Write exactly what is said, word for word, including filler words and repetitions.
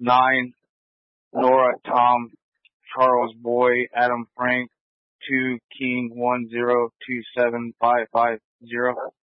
nine, Nora, Tom, Charles, Boy, Adam, Frank, two, King, one, zero, two, seven, five, five, zero.